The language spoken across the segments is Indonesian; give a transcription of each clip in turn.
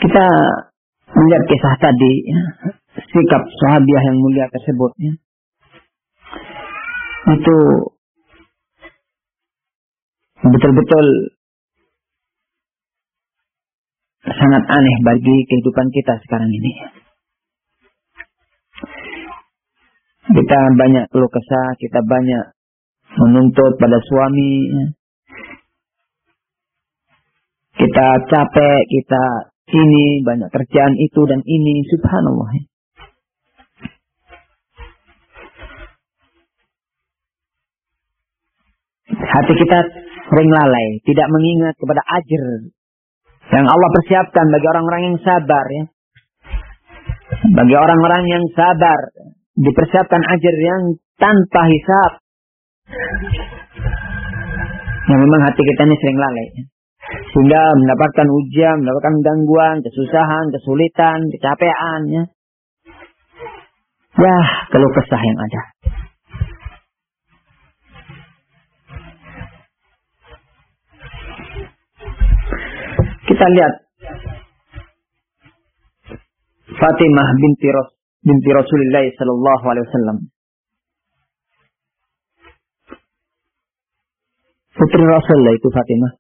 Kita melihat kisah tadi, ya, sikap sahabiah yang mulia tersebut, ya, itu betul-betul sangat aneh bagi kehidupan kita sekarang ini. Kita banyak keluh kesah, kita banyak menuntut pada suami, ya. Kita capek, kita ini, banyak kerjaan itu dan ini, subhanallah. Hati kita sering lalai, tidak mengingat kepada ajr yang Allah persiapkan bagi orang-orang yang sabar, ya. Bagi orang-orang yang sabar, dipersiapkan ajr yang tanpa hisab. Yang memang hati kita ini sering lalai, ya. Sehingga mendapatkan ujian, mendapatkan gangguan, kesusahan, kesulitan, kecapean, ya. Ya, keluh kesah yang ada. Kita lihat Fatimah binti Rasulullah sallallahu alaihi wasallam. Putri Rasulullah itu Fatimah.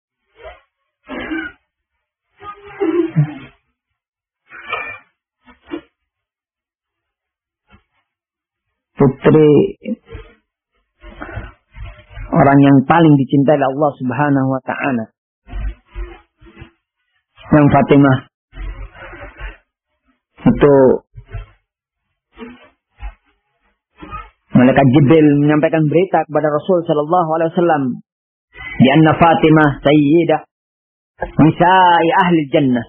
Putri orang yang paling dicintai Allah Subhanahu wa taala. Yang Fatimah itu malaikat Jibril menyampaikan berita kepada Rasul sallallahu alaihi wasallam, di anna Fatimah sayyidah nisa'i ahli jannah.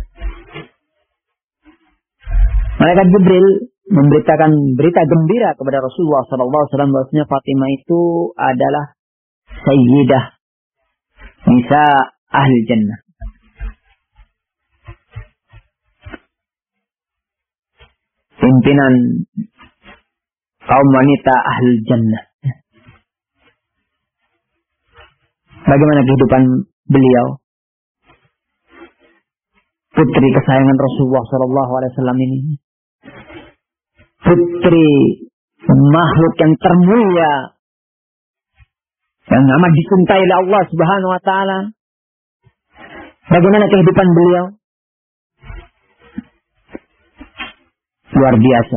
Malaikat Jibril memberitakan berita gembira kepada Rasulullah sallallahu alaihi wasallam bahwasanya Fatimah itu adalah sayyidah nisa ahli jannah. Pimpinan kaum wanita ahli jannah. Bagaimana kehidupan beliau? Putri kesayangan Rasulullah sallallahu alaihi wasallam ini. Putri makhluk yang termulia, yang amat dicintai oleh Allah Subhanahu wa taala. Bagaimana kehidupan beliau? Luar biasa.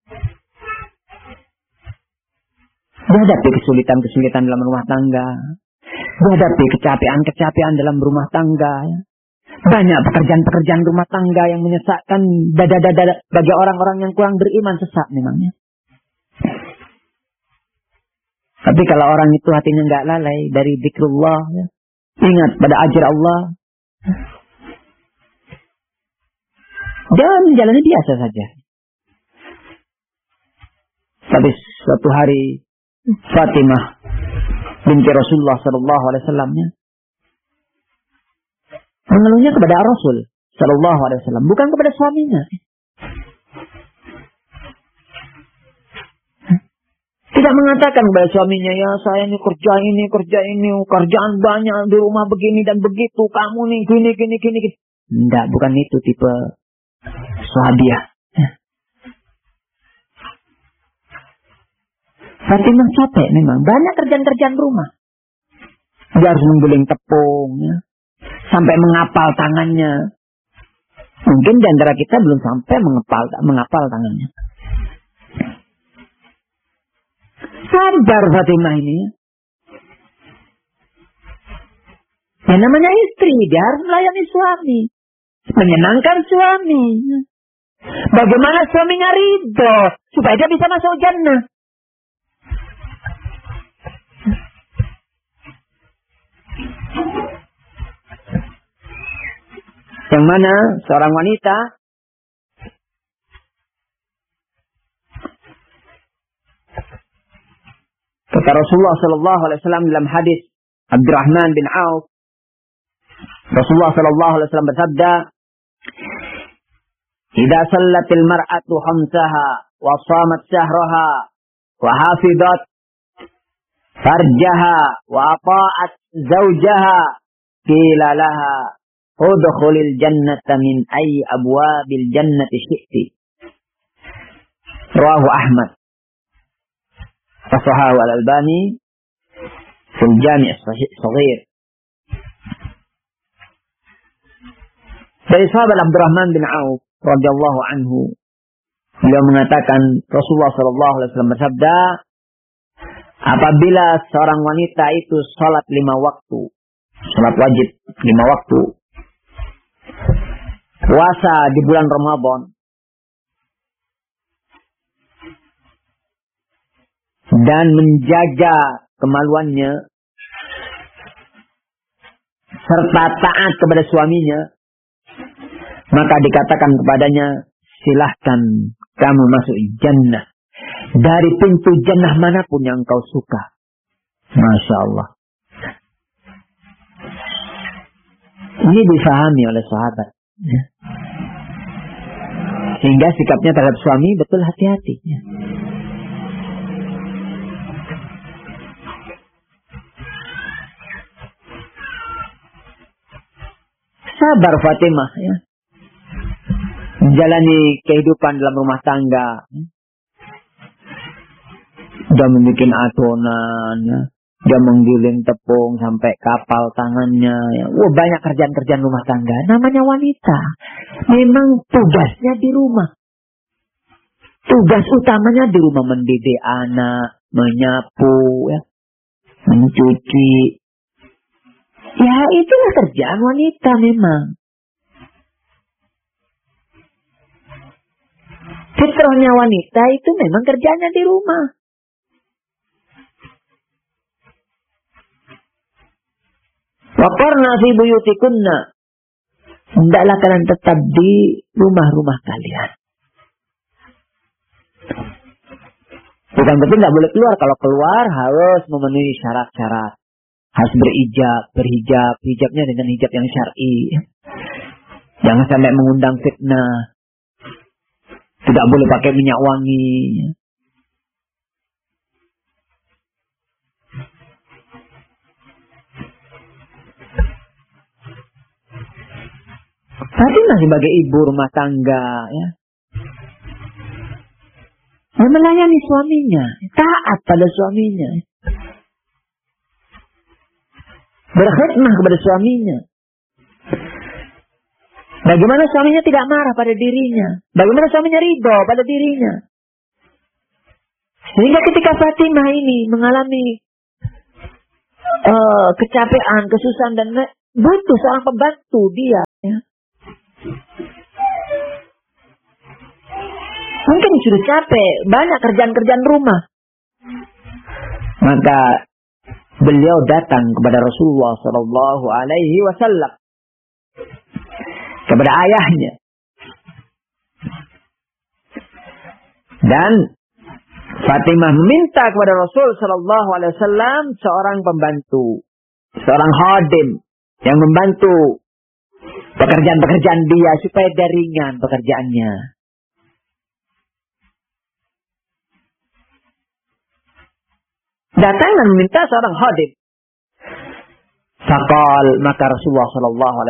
Menghadapi kesulitan-kesulitan dalam rumah tangga, menghadapi kecapean-kecapean dalam rumah tangga. Banyak pekerjaan-pekerjaan rumah tangga yang menyesakkan dada-dada bagi orang-orang yang kurang beriman, sesak memangnya. Tapi kalau orang itu hatinya nggak lalai dari zikrullah, ya, ingat pada ajr Allah, dia menjalani biasa saja. Tapi suatu hari Fatimah binti Rasulullah sallallahu alaihi wasallam mengeluhnya kepada Rasul sallallahu alaihi wasallam, bukan kepada suaminya. Tidak mengatakan kepada suaminya, ya saya ini kerja ini, kerjaan banyak di rumah begini dan begitu, kamu nih gini. Tidak, bukan itu tipe sahabiah. Fatimah capek memang, banyak kerjaan-kerjaan rumah. Dia harus mengguling tepung, ya, sampai mengapal tangannya. Mungkin di antara kita belum sampai mengapal tangannya. Sabar Fatimah ini. Yang namanya istri, dia harus melayani suami, menyenangkan suami. Bagaimana suaminya ridho supaya dia bisa masuk jannah. Yang mana seorang wanita kata Rasulullah sallallahu alaihi wasallam dalam hadis Abdurrahman bin Auf, Rasulullah sallallahu alaihi wasallam bersabda, "Idza sallatil mar'atu khamsaha wa shamat shahraha wa hafizat farjaha wa ata'at zawjaha qila laha udkhulil jannata min ayyi abwabil jannati syi'ti. Rawahu Ahmad. Sahahu Al-Albani fil Jami' As-Shaghir. Dari sahabat Abdurrahman bin Auf radhiyallahu anhu, beliau mengatakan Rasulullah sallallahu alaihi wasallam bersabda, apabila seorang wanita itu salat 5 waktu, salat wajib 5 waktu, puasa di bulan Ramadan, dan menjaga kemaluannya, serta taat kepada suaminya, maka dikatakan kepadanya, silahkan kamu masuk jannah dari pintu jannah manapun yang kau suka. Masya Allah. Ini difahami oleh sahabat, sehingga sikapnya terhadap suami betul hati-hati. Sabar Fatimah, ya, menjalani kehidupan dalam rumah tangga. Dia membuat adonan, ya. Dia menggiling tepung sampai kapal tangannya. Ya. Banyak kerjaan-kerjaan rumah tangga. Namanya wanita. Memang tugasnya di rumah. Tugas utamanya di rumah, mendidik anak, menyapu, ya, mencuci. Ya, itulah kerjaan wanita memang. Fitrahnya wanita itu memang kerjanya di rumah. Waqarna fi buyutikunna. Hendaklah kalian tetap di rumah-rumah kalian. Bukan berarti nggak boleh keluar. Kalau keluar harus memenuhi syarat-syarat. Harus berhijab. Hijabnya dengan hijab yang syar'i. Jangan sampai mengundang fitnah. Tidak boleh pakai minyak wangi. Fatimah sebagai ibu rumah tangga, ya, yang melayani suaminya, taat pada suaminya, berkhidmah kepada suaminya. Bagaimana suaminya tidak marah pada dirinya, bagaimana suaminya ridho pada dirinya. Sehingga ketika Fatimah ini mengalami kecapean, kesusahan, dan butuh seorang pembantu dia, ya. Mungkin sudah capek, banyak kerjaan-kerjaan rumah. Maka beliau datang kepada Rasulullah Sallallahu Alaihi Wasallam, kepada ayahnya, dan Fatimah meminta kepada Rasul Sallallahu Alaihi Wasallam seorang pembantu, seorang khadim yang membantu pekerjaan-pekerjaan dia supaya dia ringan pekerjaannya. Datang dan meminta seorang khadim. Faqal, maka Rasulullah sallallahu